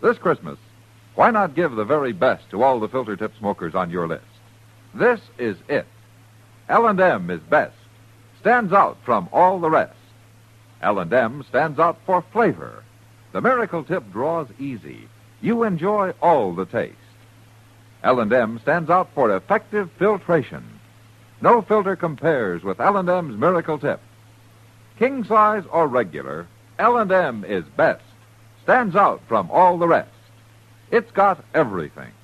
This Christmas, why not give the very best to all the filter tip smokers on your list? This is it. L&M is best. Stands out from all the rest. L&M stands out for flavor. The Miracle Tip draws easy. You enjoy all the taste. L&M stands out for effective filtration. No filter compares with L&M's Miracle Tip. King size or regular, L&M is best. Stands out from all the rest. It's got everything.